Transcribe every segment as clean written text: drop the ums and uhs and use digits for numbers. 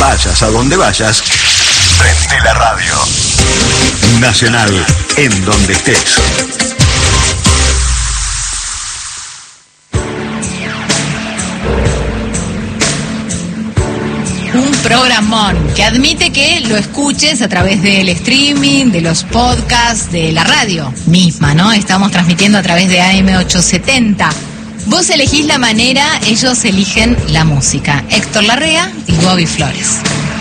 Vayas a donde vayas, prende la radio. Nacional, en donde estés. Un programón que admite que lo escuches a través del streaming, de los podcasts, de la radio misma, ¿no? Estamos transmitiendo a través de AM870. Vos elegís la manera, ellos eligen la música. Héctor Larrea y Bobby Flores.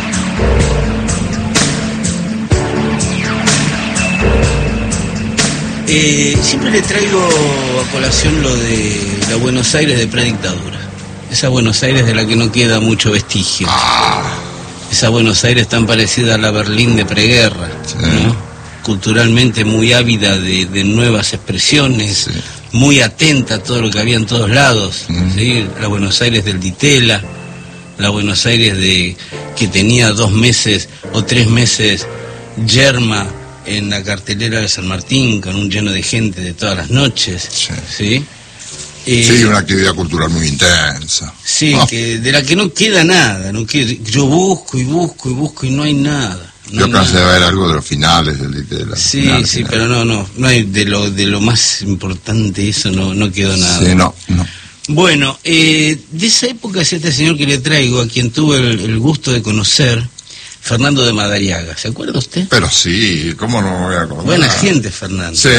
Siempre le traigo a colación lo de la Buenos Aires de predictadura. Esa Buenos Aires de la que no queda mucho vestigio. Esa Buenos Aires tan parecida a la Berlín de preguerra, sí, ¿no? Culturalmente muy ávida de nuevas expresiones, sí, muy atenta a todo lo que había en todos lados, ¿sí? La Buenos Aires del Ditela, la Buenos Aires que tenía 2 meses o 3 meses yerma en la cartelera de San Martín con un lleno de gente de todas las noches, ¿sí? Sí, una actividad cultural muy intensa. Sí, de la que no queda nada. Yo busco y busco y busco y no hay nada. Yo cansé de ver algo de los finales del Ditela. Sí, pero no hay de lo más importante, eso no quedó nada. Sí, no. Bueno, de esa época es este señor que le traigo, a quien tuve el gusto de conocer, Fernando de Madariaga. ¿Se acuerda usted? Pero sí, ¿cómo no me voy a acordar? Buena gente, Fernando. Sí,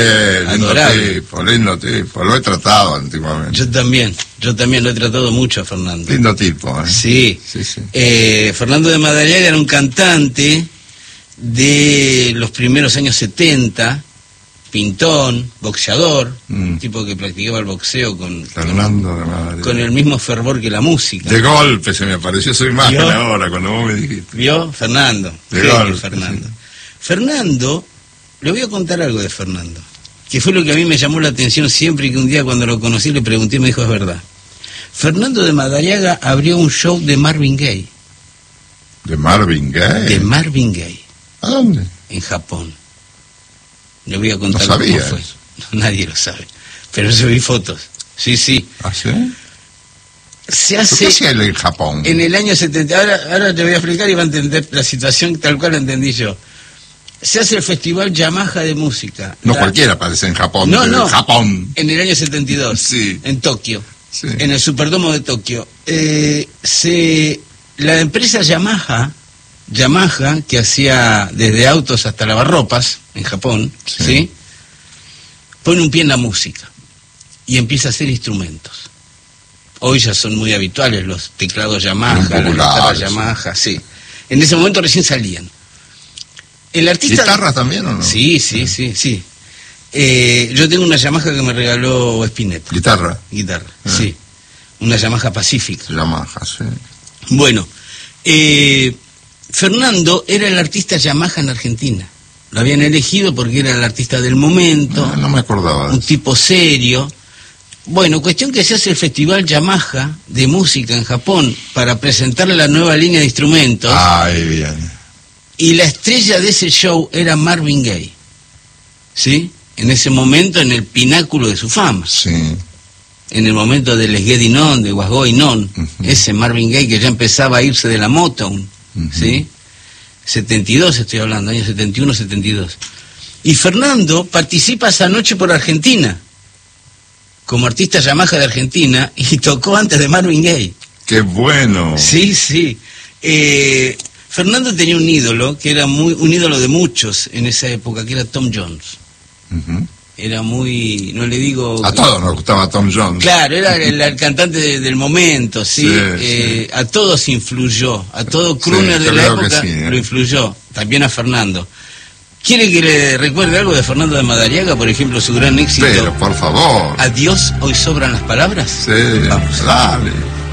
lindo tipo. Lo he tratado antiguamente. Yo también lo he tratado mucho a Fernando. Lindo tipo, ¿eh? Sí. Fernando de Madariaga era un cantante de los primeros años 70, pintón, boxeador, un tipo que practicaba el boxeo con el mismo fervor que la música. De golpe se me apareció su imagen ahora cuando vos me dijiste. ¿Vio? Fernando. De golpe, Fernando. Sí. Fernando, le voy a contar algo de Fernando, que fue lo que a mí me llamó la atención siempre, y que un día cuando lo conocí le pregunté y me dijo, es verdad. Fernando de Madariaga abrió un show de Marvin Gaye. ¿De Marvin Gaye? De Marvin Gaye. ¿A dónde? En Japón. Le voy a contar cómo fue. No, nadie lo sabe. Pero yo vi fotos. Sí. ¿Ah, sí? Se hace... ¿Qué hacía él en Japón? En el año 70. Ahora te voy a explicar y va a entender la situación tal cual la entendí yo. Se hace el Festival Yamaha de Música. Cualquiera aparece en Japón. No. Japón. En el año 72. Sí. En Tokio. Sí. En el Superdomo de Tokio. La empresa Yamaha, que hacía desde autos hasta lavarropas en Japón, ¿sí? Pone un pie en la música y empieza a hacer instrumentos. Hoy ya son muy habituales los teclados Yamaha, las guitarras Yamaha, sí. En ese momento recién salían. El artista... ¿Guitarras también o no? Sí. Yo tengo una Yamaha que me regaló Spinetta. ¿Guitarra? Sí. Una Yamaha Pacífica. Yamaha, sí. Bueno, Fernando era el artista Yamaha en Argentina. Lo habían elegido porque era el artista del momento. No me acordaba. Un tipo serio. Bueno, cuestión que se hace el Festival Yamaha de Música en Japón para presentar la nueva línea de instrumentos. Ay, bien. Y la estrella de ese show era Marvin Gaye. ¿Sí? En ese momento, en el pináculo de su fama. Sí. En el momento del Let's Get It On, de What's Going On, ese Marvin Gaye que ya empezaba a irse de la Motown, ¿sí? 72 estoy hablando, año 71, 72. Y Fernando participa esa noche por Argentina, como artista Yamaha de Argentina, y tocó antes de Marvin Gaye. ¡Qué bueno! Sí. Fernando tenía un ídolo, que era un ídolo de muchos en esa época, que era Tom Jones. Era muy, no le digo... A todos nos gustaba Tom Jones. Claro, era el cantante del momento, ¿sí? Sí. A todos influyó, a todo crooner de la época lo influyó, también a Fernando. ¿Quiere que le recuerde algo de Fernando de Madariaga, por ejemplo, su gran éxito? Pero, por favor. Adiós, hoy sobran las palabras. Sí, vamos. Dale.